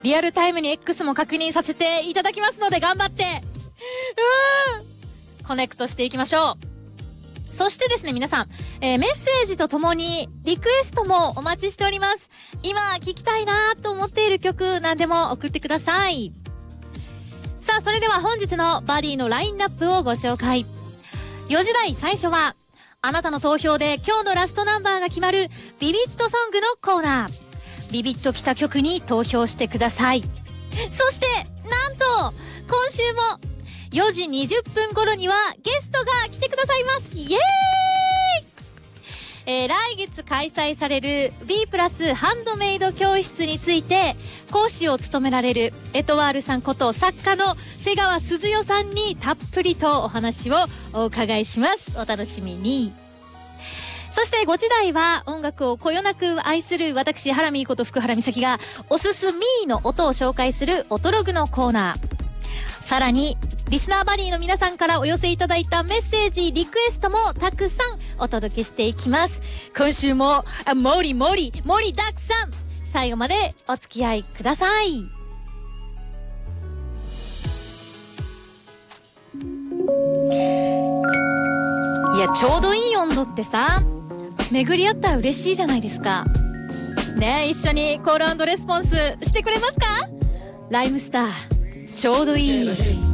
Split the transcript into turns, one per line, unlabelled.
リアルタイムに X も確認させていただきますので頑張ってコネクトしていきましょう。そしてですね皆さん、メッセージとともにリクエストもお待ちしております。今聴きたいなと思っている曲何でも送ってください。さあそれでは本日のバディのラインナップをご紹介。4時台最初はあなたの投票で今日のラストナンバーが決まるビビットソングのコーナー。ビビッときた曲に投票してください。そしてなんと今週も4時20分頃にはゲストが来てくださいます。イエーイ、来月開催される B プラスハンドメイド教室について講師を務められるエトワールさんこと作家の瀬川鈴代さんにたっぷりとお話をお伺いします。お楽しみに。そして5時台は音楽をこよなく愛する私ハラミーこと福原美咲がおすすみーの音を紹介するオトログのコーナー。さらにリスナーバディの皆さんからお寄せいただいたメッセージリクエストもたくさんお届けしていきます。今週も盛り盛りだくさん最後までお付き合いください。いやちょうどいい温度ってさ巡り合ったら嬉しいじゃないですかね。一緒にコール&レスポンスしてくれますか。ライムスターちょうどいい。